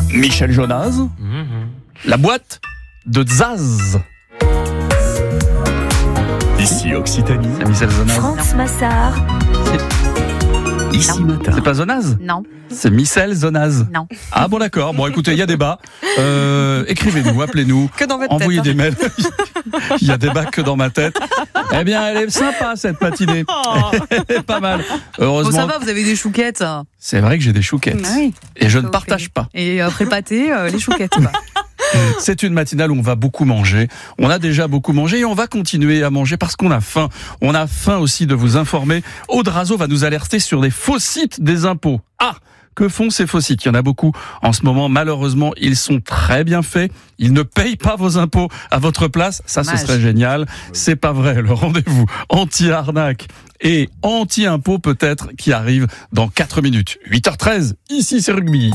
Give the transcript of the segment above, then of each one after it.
Michel Jonas, la boîte de Zaz. Ici Occitanie, C'est Michel Jonas. France Massard. ici matin. C'est pas Zonaz? Non. C'est Michel Zonaz. Non. Ah bon, d'accord. Bon, écoutez, il y a débat. Écrivez-nous, appelez-nous. Que dans votre Envoyez tête. des mails. Il y a débat que dans ma tête. Eh bien, elle est sympa, cette matinée. Elle est pas mal. Bon, Heureusement. ça va, vous avez des chouquettes. C'est vrai que j'ai des chouquettes. Ah oui. Et je ne vous partage fait. pas. Et après le pâté, les chouquettes. Quoi. C'est une matinale où on va beaucoup manger. On a déjà beaucoup mangé et on va continuer à manger parce qu'on a faim. On a faim aussi de vous informer. Aude Razo va nous alerter sur les faux sites des impôts. Ah! Que font ces faux sites? Il y en a beaucoup en ce moment. Malheureusement, ils sont très bien faits. Ils ne payent pas vos impôts à votre place. Ça, ce Dommage. serait génial. C'est pas vrai. Le rendez-vous anti-arnaque et anti-impôt peut-être qui arrive dans 4 minutes. 8h13. Ici, c'est Rugby.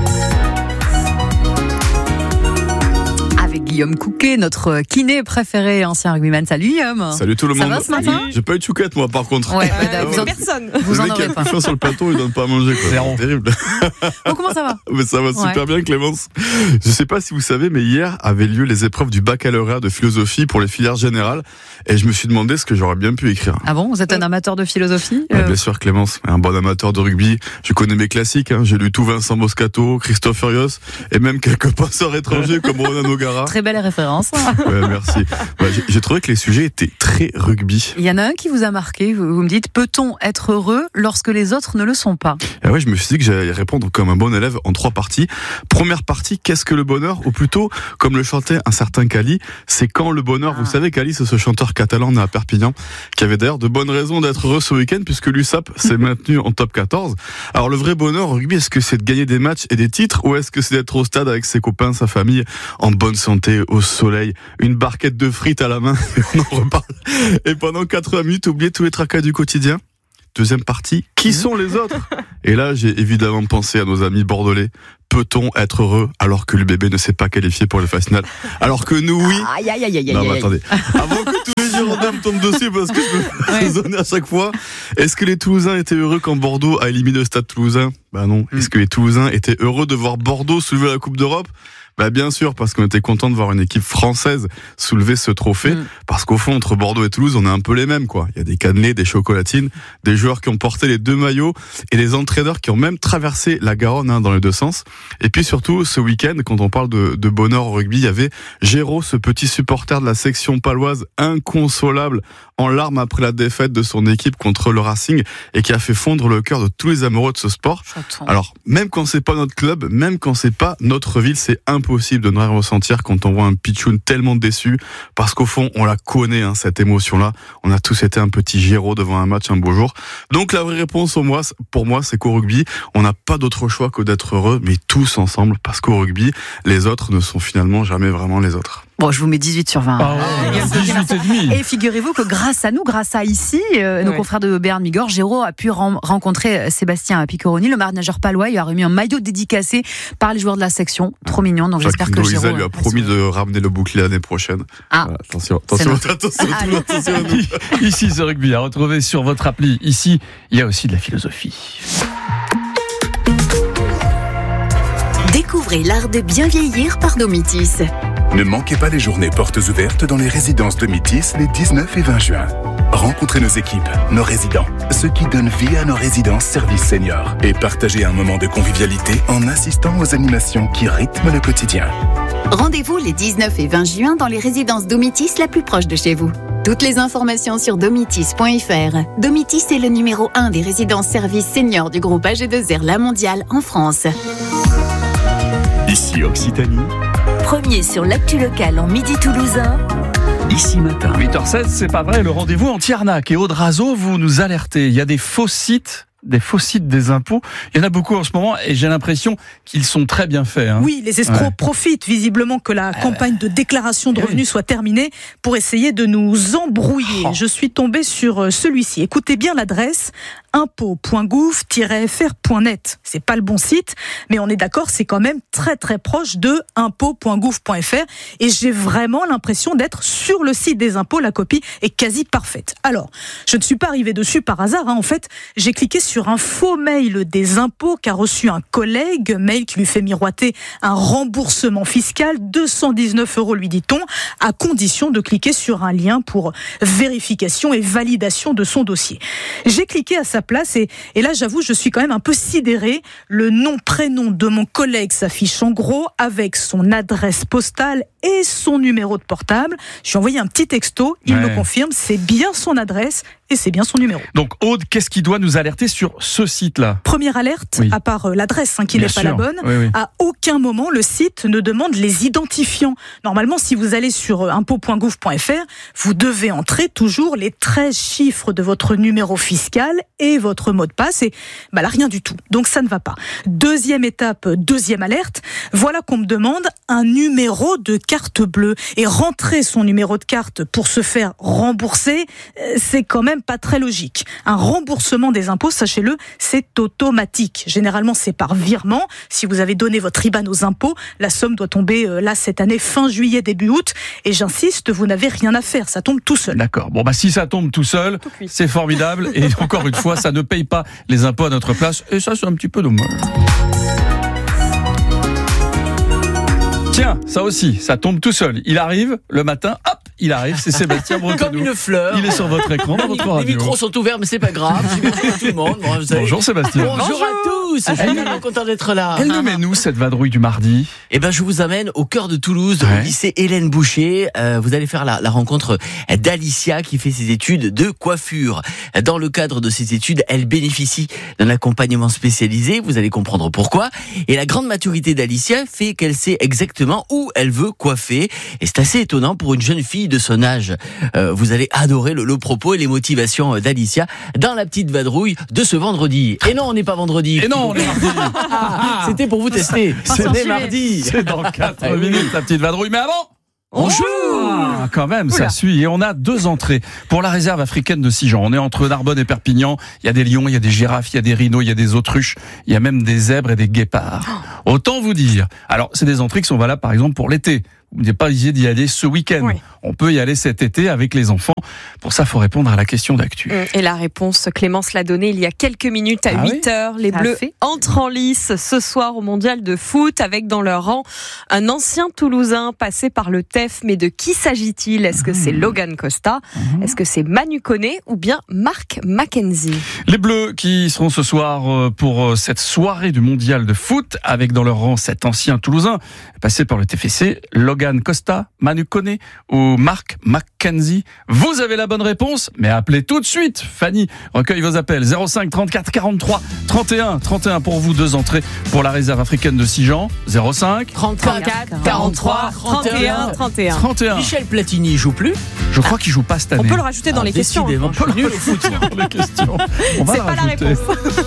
Avec Guillaume Couquet, notre kiné préféré, ancien rugbyman. Salut Guillaume. Salut tout le Ça monde. va ce matin? J'ai pas eu de chouquette moi par contre. Ouais, vous en, personne. vous Le en mec qui aurez a pas. plus faim sur le plateau, il donne pas à manger quoi. Zéro. C'est terrible. Bon, comment ça va? Mais ça va super Ouais. bien Clémence. Je sais pas si vous savez mais hier avaient lieu les épreuves du baccalauréat de philosophie pour les filières générales et je me suis demandé ce que j'aurais bien pu écrire. Ah bon, vous êtes un amateur de philosophie? Bien sûr Clémence, un bon amateur de rugby. Je connais mes classiques, hein. J'ai lu tout Vincent Moscato, Christophe Furios et même quelques passeurs étrangers comme Ronan O'Gara. Très belle référence. Ouais, merci. Bah, j'ai trouvé que les sujets étaient très rugby. Il y en a un qui vous a marqué. Vous me dites, peut-on être heureux lorsque les autres ne le sont pas? Et ouais, je me suis dit que j'allais répondre comme un bon élève en 3 parties. Première partie, qu'est-ce que le bonheur? Ou plutôt, comme le chantait un certain Cali, c'est quand le bonheur? Vous savez, Cali, c'est ce chanteur catalan né à Perpignan, qui avait d'ailleurs de bonnes raisons d'être heureux ce week-end, puisque l'USAP s'est maintenu en top 14. Alors, le vrai bonheur au rugby, est-ce que c'est de gagner des matchs et des titres, ou est-ce que c'est d'être au stade avec ses copains, sa famille, en bonne santé, au soleil, une barquette de frites à la main, on en reparle, et pendant 80 minutes, oublier tous les tracas du quotidien? Deuxième partie, qui sont les autres? Et là, j'ai évidemment pensé à nos amis bordelais. Peut-on être heureux alors que l'UBB ne s'est pas qualifié pour les phases finales? Alors que nous, oui. Aïe, aïe, aïe, aïe, Non, aïe, mais aïe. attendez. Avant que tous les Girondins me tombent dessus parce que je me fais raisonner à chaque fois. Est-ce que les Toulousains étaient heureux quand Bordeaux a éliminé le Stade Toulousain? Bah non. Est-ce que les Toulousains étaient heureux de voir Bordeaux soulever la Coupe d'Europe? Bah bien sûr, parce qu'on était content de voir une équipe française soulever ce trophée, parce qu'au fond, entre Bordeaux et Toulouse, on est un peu les mêmes, quoi. Il y a des cannelés, des chocolatines, des joueurs qui ont porté les 2 maillots, et des entraîneurs qui ont même traversé la Garonne, hein, dans les 2 sens. Et puis surtout, ce week-end, quand on parle de bonheur au rugby, il y avait Géraud, ce petit supporter de la section paloise, inconsolable, en larmes après la défaite de son équipe contre le Racing, et qui a fait fondre le cœur de tous les amoureux de ce sport. Chaton. Alors, même quand c'est pas notre club, même quand c'est pas notre ville, c'est impossible de ne rien ressentir quand on voit un pitchoun tellement déçu, parce qu'au fond, on la connaît, hein, cette émotion-là. On a tous été un petit Géraud devant un match un beau jour. Donc, la vraie réponse pour moi, c'est qu'au rugby, on n'a pas d'autre choix que d'être heureux, mais tous ensemble, parce qu'au rugby, les autres ne sont finalement jamais vraiment les autres. Bon, je vous mets 18 sur 20. Ah ouais, 18,5. Et figurez-vous que grâce à nous, grâce à ici, nos Ouais. confrères de Béarn Bigorre, Géraud a pu rencontrer Sébastien Piccoroni, le manager palois. Il a remis un maillot dédicacé par les joueurs de la section. Trop mignon. Donc j'espère que Jacques Géraud lui a promis de ramener le bouclier l'année prochaine. Ah. Voilà, attention, C'est noté. attention, Allez. attention à nous. Ici, ce rugby à retrouver sur votre appli. Ici, il y a aussi de la philosophie. Découvrez l'art de bien vieillir par Domitis. Ne manquez pas les journées portes ouvertes dans les résidences Domitis les 19 et 20 juin. Rencontrez nos équipes, nos résidents, ceux qui donnent vie à nos résidences services seniors et partagez un moment de convivialité en assistant aux animations qui rythment le quotidien. Rendez-vous les 19 et 20 juin dans les résidences Domitis la plus proche de chez vous. Toutes les informations sur domitis.fr. Domitis est le numéro 1 des résidences services seniors du groupe AG2R La Mondiale en France. Ici Occitanie, Premier sur l'actu locale en midi toulousain. ici matin. 8h16, c'est pas vrai, le rendez-vous anti-arnaque. Et Aude Razo, vous nous alertez. Il y a des faux sites des impôts. Il y en a beaucoup en ce moment et j'ai l'impression qu'ils sont très bien faits. Hein. Oui, les escrocs Ouais. profitent visiblement que la campagne de déclaration de Eh revenus soit terminée pour essayer de nous embrouiller. Oh. Je suis tombée sur celui-ci. Écoutez bien l'adresse impôts.gouv-fr.net. C'est pas le bon site, mais on est d'accord, c'est quand même très très proche de impôts.gouv.fr et j'ai vraiment l'impression d'être sur le site des impôts. La copie est quasi parfaite. Alors, je ne suis pas arrivée dessus par hasard. En fait, j'ai cliqué sur un faux mail des impôts qu'a reçu un collègue, mail qui lui fait miroiter un remboursement fiscal, 219 €, lui dit-on, à condition de cliquer sur un lien pour vérification et validation de son dossier. J'ai cliqué à sa place et là, j'avoue, je suis quand même un peu sidérée. Le nom, prénom de mon collègue s'affiche en gros avec son adresse postale et son numéro de portable. Je lui ai envoyé un petit texto, il me confirme, c'est bien son adresse et c'est bien son numéro. Donc Aude, qu'est-ce qui doit nous alerter sur ce site-là ? Première alerte, à part l'adresse qui n'est pas la bonne, à aucun moment le site ne demande les identifiants. Normalement, si vous allez sur impôts.gouv.fr, vous devez entrer toujours les 13 chiffres de votre numéro fiscal et votre mot de passe et là, rien du tout. Donc ça ne va pas. Deuxième étape, deuxième alerte, voilà qu'on me demande un numéro de carte bleue et rentrer son numéro de carte pour se faire rembourser, c'est quand même pas très logique. Un remboursement des impôts, sachez-le, c'est automatique. Généralement, c'est par virement. Si vous avez donné votre IBAN aux impôts, la somme doit tomber là cette année, fin juillet, début août. Et j'insiste, vous n'avez rien à faire, ça tombe tout seul. D'accord. Bon, si ça tombe tout seul, c'est formidable. Et encore une fois, ça ne paye pas les impôts à notre place. Et ça, c'est un petit peu dommage. Tiens, ça aussi, ça tombe tout seul. Il arrive le matin, hop, il arrive, c'est Sébastien Bretonneau. Comme une fleur. Il est sur votre écran, dans votre radio. Les micros sont ouverts, mais c'est pas grave. Bonjour à tout le monde. Bonjour Sébastien. Bonjour à tous. Je suis tellement content d'être là. Elle nous met nous cette vadrouille du mardi. Je vous amène au cœur de Toulouse, au lycée Hélène Boucher. Vous allez faire la rencontre d'Alicia qui fait ses études de coiffure. Dans le cadre de ses études, elle bénéficie d'un accompagnement spécialisé. Vous allez comprendre pourquoi. Et la grande maturité d'Alicia fait qu'elle sait exactement où elle veut coiffer. Et c'est assez étonnant pour une jeune fille de son âge. Vous allez adorer le propos et les motivations d'Alicia dans la petite vadrouille de ce vendredi. Et non, on n'est pas vendredi. Et non, on est mardi. C'était pour vous tester. C'est mardi. C'est dans 4 minutes la petite vadrouille. Mais avant, on joue. Quand même, ça suit. Et on a 2 entrées pour la réserve africaine de Sijan. On est entre Narbonne et Perpignan. Il y a des lions, il y a des girafes, il y a des rhinos, il y a des autruches. Il y a même des zèbres et des guépards. Autant vous dire. Alors, c'est des entrées qui sont valables, par exemple, pour l'été. Vous n'êtes pas obligé d'y aller ce week-end. On peut y aller cet été avec les enfants. Pour ça, il faut répondre à la question d'actu. Et la réponse, Clémence l'a donnée il y a quelques minutes à 8h. Les Bleus entrent en lice ce soir au Mondial de foot avec dans leur rang un ancien Toulousain passé par le TEF. Mais de qui s'agit-il ? Est-ce que c'est Logan Costa ? Est-ce que c'est Manu Koné ou bien Mark McKenzie ? Les Bleus qui seront ce soir pour cette soirée du Mondial de foot avec dans leur rang cet ancien Toulousain passé par le TFC, Logan Costa, Manu Koné ou Mark McKenzie. Vous avez la bonne réponse, mais appelez tout de suite. Fanny recueille vos appels 05 34 43 31 31 pour vous, 2 entrées pour la réserve africaine de Sijan. 05 34 43 31 31. Michel Platini joue plus. Je crois qu'il joue pas cette année. On peut le rajouter dans les questions. Décidément, je suis nul au foot. On va c'est pas la réponse.